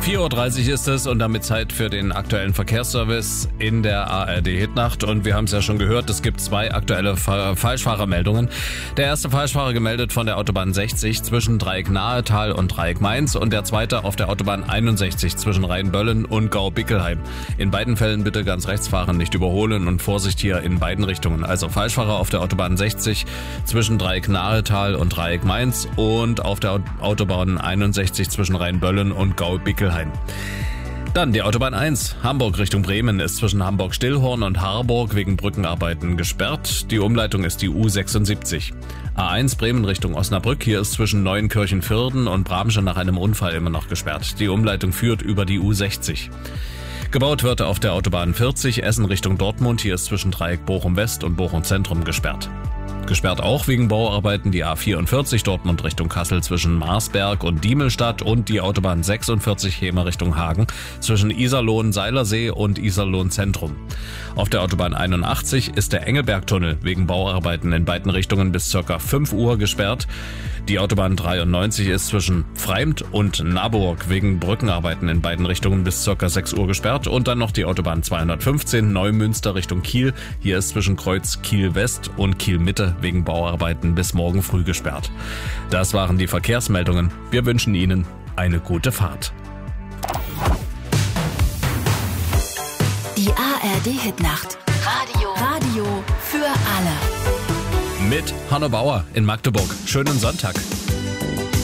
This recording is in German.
4:30 Uhr ist es und damit Zeit für den aktuellen Verkehrsservice in der ARD-Hitnacht. Und wir haben es ja schon gehört, es gibt 2 aktuelle Falschfahrermeldungen. Der erste Falschfahrer gemeldet von der Autobahn 60 zwischen Dreieck-Nahetal und Dreieck-Mainz und der zweite auf der Autobahn 61 zwischen Rheinböllen und Gau-Bickelheim. In beiden Fällen bitte ganz rechts fahren, nicht überholen und Vorsicht hier in beiden Richtungen. Also Falschfahrer auf der Autobahn 60 zwischen Dreieck-Nahetal und Dreieck-Mainz und auf der Autobahn 61 zwischen Rheinböllen und Gau-Bickelheim. Dann die Autobahn 1, Hamburg Richtung Bremen, ist zwischen Hamburg-Stillhorn und Harburg wegen Brückenarbeiten gesperrt. Die Umleitung ist die U76. A1 Bremen Richtung Osnabrück, hier ist zwischen Neuenkirchen-Vierden und Bramsche nach einem Unfall immer noch gesperrt. Die Umleitung führt über die U60. Gebaut wird auf der Autobahn 40 Essen Richtung Dortmund, hier ist zwischen Dreieck Bochum-West und Bochum-Zentrum gesperrt. Gesperrt auch wegen Bauarbeiten die A44 Dortmund Richtung Kassel zwischen Marsberg und Diemelstadt und die Autobahn 46 Hemer Richtung Hagen zwischen Iserlohn-Seilersee und Iserlohn-Zentrum. Auf der Autobahn 81 ist der Engelbergtunnel wegen Bauarbeiten in beiden Richtungen bis ca. 5 Uhr gesperrt. Die Autobahn 93 ist zwischen Pfreimd und Naburg wegen Brückenarbeiten in beiden Richtungen bis ca. 6 Uhr gesperrt. Und dann noch die Autobahn 215 Neumünster Richtung Kiel. Hier ist zwischen Kreuz Kiel-West und Kiel-Mitte wegen Bauarbeiten bis morgen früh gesperrt. Das waren die Verkehrsmeldungen. Wir wünschen Ihnen eine gute Fahrt. Die ARD-Hitnacht. Radio für alle. Mit Hanno Bauer in Magdeburg. Schönen Sonntag.